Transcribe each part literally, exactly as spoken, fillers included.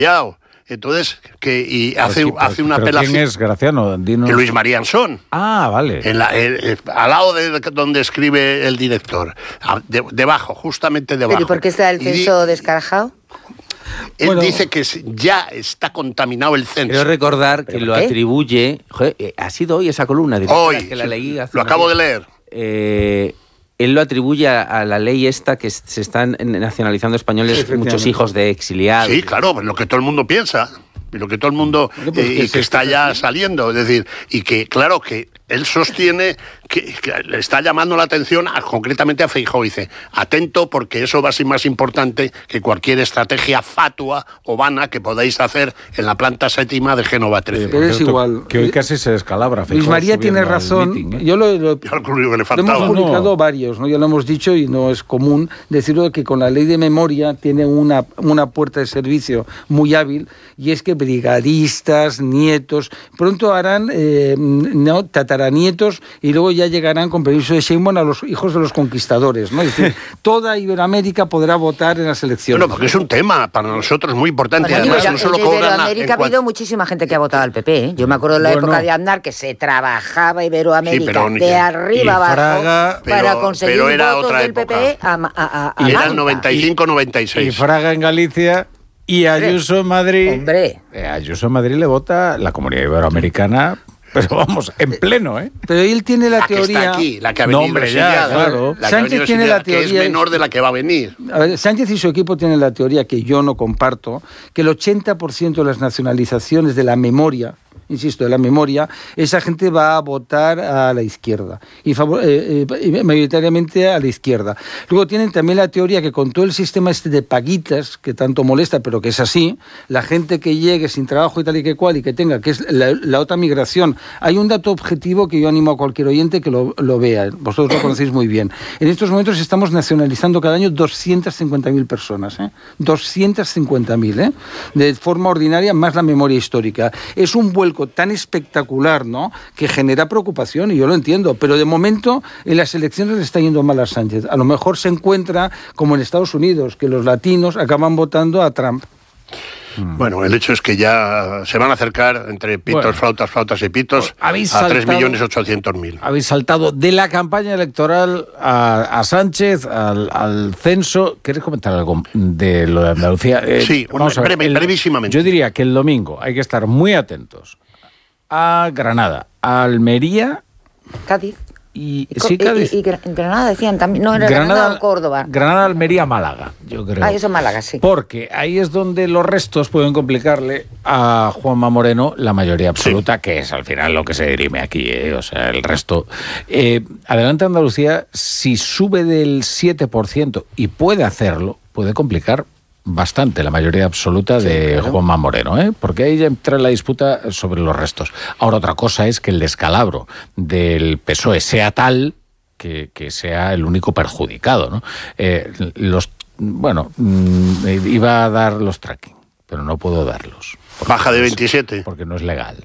Entonces, que y hace, sí, hace pero, una pero apelación. ¿Quién es Graciano? Dinos... Luis María Ansón. Ah, vale. En la, eh, al lado de donde escribe el director. De, debajo, justamente debajo. ¿Pero y por qué está el censo di- descarajado? Él bueno, dice que ya está contaminado el censo. Quiero recordar que lo qué? atribuye... Joder, ha sido hoy esa columna. De Hoy, que la leí hace lo acabo de leer. Eh, él lo atribuye a, a la ley esta que se están nacionalizando españoles, muchos hijos de exiliados. Sí, claro, lo que todo el mundo piensa. Y lo que todo el mundo eh, pues, y que está ya saliendo, es decir, y que claro que él sostiene que, que le está llamando la atención a, concretamente a Feijóo, dice, atento porque eso va a ser más importante que cualquier estrategia fatua o vana que podáis hacer en la planta séptima de Génova trece. Por es cierto, igual. Que hoy casi se descalabra. Luis María tiene razón. Meeting, ¿eh? Yo lo, lo, Ya lo único que le lo faltaba. hemos publicado No. varios, ¿no? Ya lo hemos dicho y no es común decirlo, que con la ley de memoria tiene una, una puerta de servicio muy hábil, y es que brigadistas, nietos, pronto harán eh, no, tataranietos, y luego ya llegarán con permiso de Sheinbaum a los hijos de los conquistadores, ¿no? Es decir, toda Iberoamérica podrá votar en las elecciones. Bueno, porque es un tema para nosotros muy importante. Bueno, y además Ibero- no solo en cobran la- Iberoamérica en ha habido cuan- muchísima gente que ha votado al P P, ¿eh? Yo me acuerdo de la Bueno. época de Aznar, que se trabajaba Iberoamérica Sí, pero ni- de arriba y abajo Fraga, para pero- conseguir pero era votos otra del P P época. a, a, a, a Y era Malta. el noventa y cinco noventa y Y seis. Fraga en Galicia y Ayuso en Madrid. Hombre. Eh, Ayuso en Madrid le vota la Comunidad Iberoamericana, pero vamos, en pleno, ¿eh? Pero él tiene la, La que teoría... está aquí, la que ha No, venido hombre, ya, exiliada, claro. la que ha Sánchez venido tiene la exiliada, que es teoría- menor de la que va a venir. A ver, Sánchez y su equipo tienen la teoría, que yo no comparto, que el ochenta por ciento de las nacionalizaciones de la memoria, insisto, de la memoria, esa gente va a votar a la izquierda, y favor, eh, eh, mayoritariamente a la izquierda. Luego tienen también la teoría que con todo el sistema este de paguitas, que tanto molesta, pero que es así, la gente que llegue sin trabajo y tal y que cual, y que tenga, que es la, la otra migración, hay un dato objetivo que yo animo a cualquier oyente que lo, lo vea, vosotros lo conocéis muy bien. En estos momentos estamos nacionalizando cada año doscientas cincuenta mil personas, ¿eh? doscientas cincuenta mil, ¿eh? De forma ordinaria, más la memoria histórica. Es un vuelco tan espectacular, ¿no?, que genera preocupación, y yo lo entiendo, pero de momento en las elecciones le está yendo mal a Sánchez. A lo mejor se encuentra como en Estados Unidos, que los latinos acaban votando a Trump. Bueno, el hecho es que ya se van a acercar entre pitos, Bueno. flautas, flautas y pitos Habéis a tres saltado- millones ochocientos mil. Habéis saltado de la campaña electoral a, a Sánchez, al, al censo. ¿Quieres comentar algo de lo de Andalucía? Eh, Sí, una- vamos a ver, breve- el- brevísimamente. Yo diría que el domingo hay que estar muy atentos a Granada, a Almería Cádiz. y... Y, co- sí, y- Cádiz. y- y Gra- Granada decían también, no, era Granada, o Córdoba. Granada, Almería, Málaga, yo creo. Ah, eso es Málaga, sí. Porque ahí es donde los restos pueden complicarle a Juanma Moreno la mayoría absoluta, que es al final lo que se dirime aquí, ¿eh? O sea, el resto. Eh, Adelante Andalucía, si sube del siete por ciento, y puede hacerlo, puede complicar bastante la mayoría absoluta de claro. Juanma Moreno, ¿eh? Porque ahí ya entra la disputa sobre los restos. Ahora, otra cosa es que el descalabro del P S O E sea tal que, que sea el único perjudicado, ¿no? Eh, los, bueno, mm, iba a dar los tracking, pero no puedo darlos. Porque Baja de no es- veintisiete. Porque no es legal.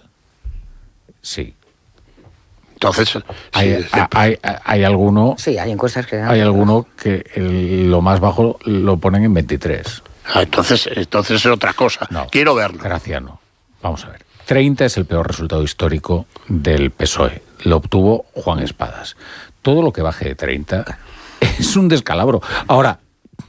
Sí. Entonces, sí, Hay, sí, hay, hay, hay alguno... Sí, hay encuestas que... Hay alguno que el- lo más bajo lo ponen en veintitrés. ah, entonces, entonces es otra cosa. No. Quiero verlo. Graciano. Vamos a ver. treinta es el peor resultado histórico del P S O E. Lo obtuvo Juan Espadas. Todo lo que baje de treinta es un descalabro. Ahora,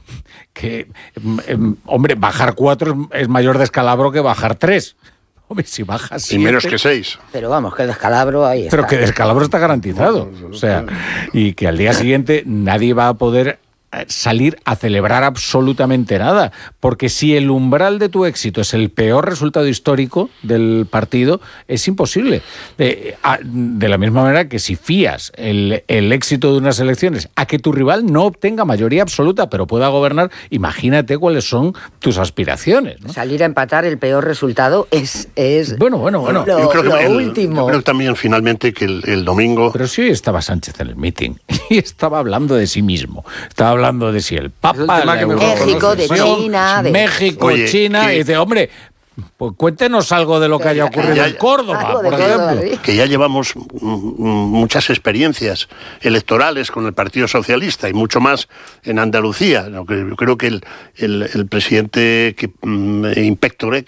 que, em, hombre, bajar cuatro es, es mayor descalabro que bajar tres. Hombre, si bajas Y siete... menos que seis. Pero vamos, que el descalabro ahí está. Pero que descalabro está garantizado. O sea, y que al día siguiente nadie va a poder salir a celebrar absolutamente nada, porque si el umbral de tu éxito es el peor resultado histórico del partido, es imposible. De, a, de la misma manera que si fías el, el éxito de unas elecciones a que tu rival no obtenga mayoría absoluta, pero pueda gobernar, imagínate cuáles son tus aspiraciones, ¿no? Salir a empatar el peor resultado es, es Bueno, bueno, bueno. lo, Yo creo que lo el- último. Yo creo también finalmente que el, el domingo... Pero si hoy estaba Sánchez en el meeting y estaba hablando de sí mismo, estaba hablando de si el Es el Papa, tema la que mejor Euroconexión, México, de China, de- México, Oye, China, que- y dice, hombre, Pues cuéntenos algo de lo que haya ocurrido ya, en Córdoba, algo de por Córdoba, ejemplo. ¿sí? Que ya llevamos muchas experiencias electorales con el Partido Socialista y mucho más en Andalucía. Yo creo que el, el, el presidente que, um, Inspectoré,